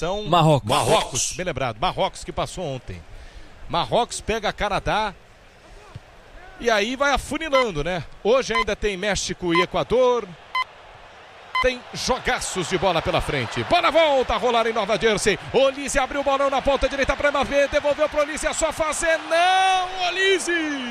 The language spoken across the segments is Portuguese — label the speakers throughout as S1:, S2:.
S1: são
S2: Marrocos.
S1: Bem lembrado, Marrocos que passou ontem. Marrocos pega Canadá e aí vai afunilando, né? Hoje ainda tem México e Equador. Tem jogaços de bola pela frente. Bola volta a rolar em Nova Jersey. Olise abriu o bolão na ponta direita para Mbappé. Devolveu para Olise. É só fazer. Não, Olise!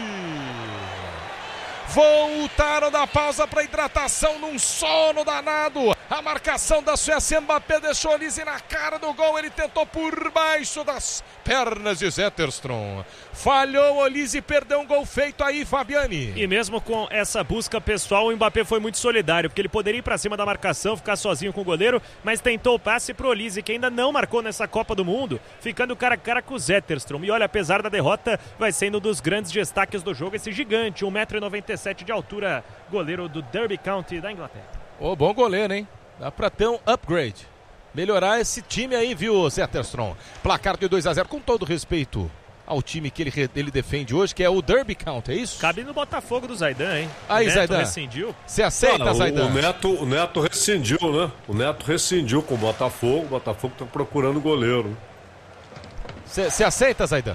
S1: Voltaram da pausa para hidratação num sono danado. A marcação da Suécia. Mbappé deixou Olise na cara do gol. Ele tentou por baixo das pernas de Zetterstrom. Falhou Olise e perdeu um gol feito aí, Fabiani.
S3: E mesmo com essa busca pessoal, o Mbappé foi muito solidário, porque ele poderia ir para cima da marcação, ficar sozinho com o goleiro, mas tentou o passe pro Olise, que ainda não marcou nessa Copa do Mundo, ficando cara a cara com o Zetterstrom. E olha, apesar da derrota, vai sendo um dos grandes destaques do jogo, esse gigante, 1,97 m de altura, goleiro do Derby County da Inglaterra.
S1: Bom goleiro, hein? Dá pra ter um upgrade. Melhorar esse time aí, viu, Zetterstrom? Placar de 2-0, com todo respeito ao time que ele defende hoje, que é o Derby County, é isso?
S3: Cabe no Botafogo do Zaidan, hein?
S1: Aí,
S3: o Neto
S1: Zaidan.
S3: rescindiu.
S1: Você aceita, Zaidan?
S2: O Neto rescindiu, né? O Neto rescindiu com o Botafogo. O Botafogo tá procurando goleiro.
S1: Você aceita, Zaidan?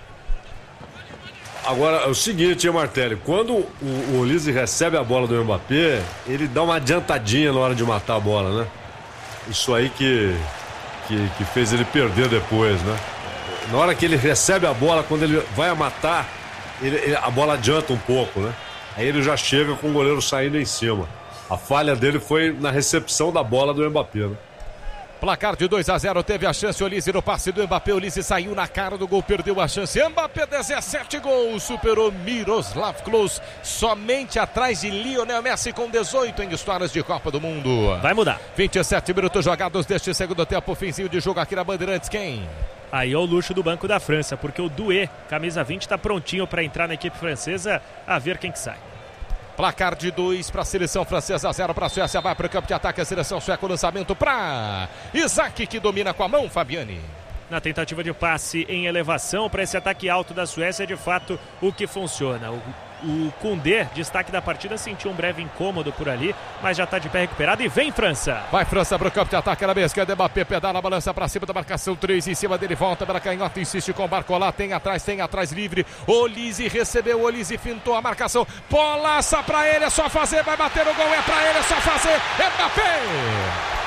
S2: Agora, é o seguinte, hein, Martelli? Quando o Olise recebe a bola do Mbappé, ele dá uma adiantadinha na hora de matar a bola, né? Isso aí que fez ele perder depois, né? Na hora que ele recebe a bola, quando ele vai matar, a bola adianta um pouco, né? Aí ele já chega com o goleiro saindo em cima. A falha dele foi na recepção da bola do Mbappé, né?
S1: Placar de 2-0, teve a chance, Olise no passe do Mbappé, Olise saiu na cara do gol, perdeu a chance, Mbappé 17 gols, superou Miroslav Klose, somente atrás de Lionel Messi com 18 em histórias de Copa do Mundo.
S3: Vai mudar.
S1: 27 minutos jogados deste segundo tempo, finzinho de jogo aqui na Bandeirantes, quem?
S3: Aí é o luxo do Banco da França, porque o Doué, camisa 20, está prontinho para entrar na equipe francesa, a ver quem que sai.
S1: Placar de 2 para a seleção francesa, 0 para a Suécia, vai para o campo de ataque a seleção sueca, o lançamento para Isaac, que domina com a mão, Fabiani.
S3: Na tentativa de passe em elevação para esse ataque alto da Suécia, de fato o que funciona. O Koundé, destaque da partida, sentiu um breve incômodo por ali, mas já está de pé recuperado e vem França.
S1: Vai França para o campo de ataque na esquerda, Mbappé pedala, balança para cima da marcação, 3 em cima dele, volta para canhota, insiste com o Barcola, tem atrás livre, Olise recebeu, Olise fintou a marcação, bolaça para ele, é só fazer, vai bater o gol, é para ele, é só fazer, Mbappé!